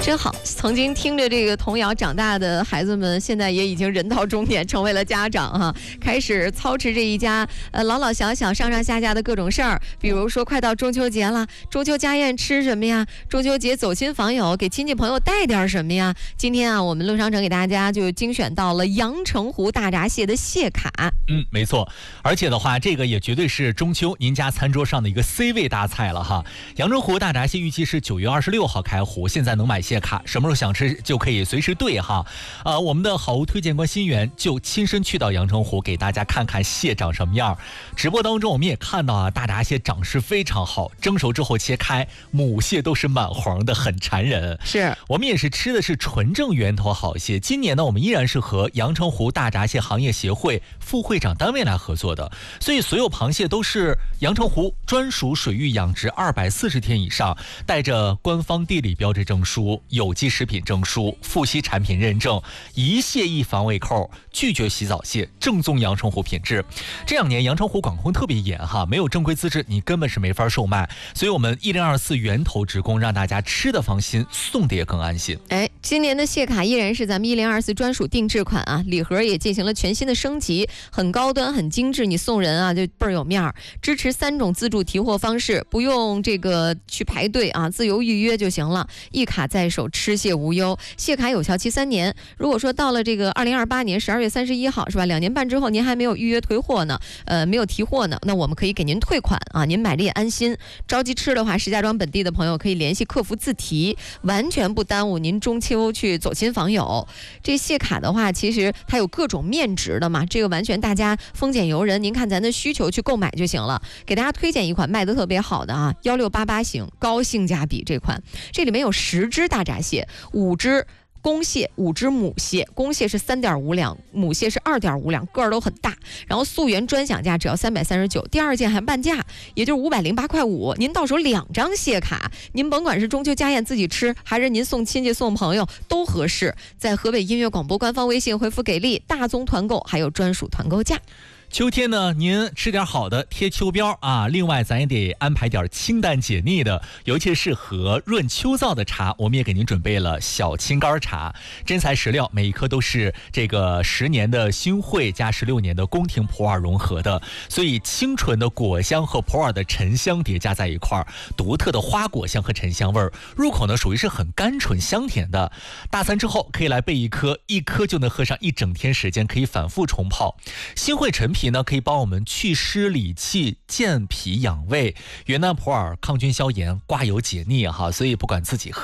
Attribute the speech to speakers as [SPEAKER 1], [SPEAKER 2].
[SPEAKER 1] 真好，曾经听着这个童谣长大的孩子们，现在也已经人到中年，成为了家长哈，开始操持这一家老老小小、上上下下的各种事儿。比如说，快到中秋节了，中秋家宴吃什么呀？中秋节走亲访友，给亲戚朋友带点什么呀？今天啊，我们陆商城给大家就精选到了阳澄湖大闸蟹的蟹卡。
[SPEAKER 2] 没错，而且的话，这个也绝对是中秋您家餐桌上的一个 C 位大菜了哈。阳澄湖大闸蟹预计是9月26号开湖，现在能买蟹卡，什么时候想吃就可以随时兑哈。我们的好物推荐官新源就亲身去到阳澄湖，给大家看看蟹长什么样。直播当中我们也看到啊，大闸蟹长势非常好，蒸熟之后切开，母蟹都是满黄的，很馋人。
[SPEAKER 1] 是
[SPEAKER 2] 我们也是吃的是纯正源头好蟹。今年呢，我们依然是和阳澄湖大闸蟹行业协会副会长单位来合作的，所以所有螃蟹都是阳澄湖专属水域养殖240天以上，带着官方地理标志证书、有机食品证书、富硒产品认证，一蟹一防胃扣，拒绝洗澡蟹，正宗阳澄湖品质。这2年阳澄湖管控特别严哈，没有正规资质你根本是没法售卖，所以我们1024源头直供，让大家吃的放心，送的也更安心。
[SPEAKER 1] 今年的蟹卡依然是咱们1024专属定制款啊，礼盒也进行了全新的升级，很高端很精致，你送人啊就倍儿有面儿。支持3种自助提货方式，不用这个去排队啊，自由预约就行了，一卡在手，吃蟹无忧。蟹卡有效期3年，如果说到了这个2028年12月31号是吧，2年半之后您还没有预约退货呢，没有提货呢，那我们可以给您退款啊，您买了也安心。着急吃的话，石家庄本地的朋友可以联系客服自提，完全不耽误您中秋去走亲访友。这蟹卡的话，其实它有各种面值的嘛，这个完全大家丰俭由人，您看咱的需求去购买就行了。给大家推荐一款卖得特别好的啊，1688型高性价比这款，这里面有10只大闸蟹，5只公蟹，5只母蟹，公蟹是3.5两，母蟹是2.5两，个儿都很大。然后溯源专享价只要339，第2件还半价，也就是508.5块。您到手2张蟹卡，您甭管是中秋家宴自己吃，还是您送亲戚送朋友都合适。在河北音乐广播官方微信回复给力，大宗团购还有专属团购价。
[SPEAKER 2] 秋天呢，您吃点好的，贴秋膘啊。另外，咱也得安排点清淡解腻的，尤其适合润秋燥的茶。我们也给您准备了小青柑茶，真材实料，每一颗都是这个10年的新会加16年的宫廷普洱融合的，所以清纯的果香和普洱的沉香叠加在一块儿，独特的花果香和沉香味儿，入口呢属于是很甘醇香甜的。大餐之后可以来备一颗，一颗就能喝上1整天时间，可以反复冲泡。新会陈皮呢，可以帮我们祛湿理气、健脾养胃；云南普洱抗菌消炎、刮油解腻哈，所以不管自己喝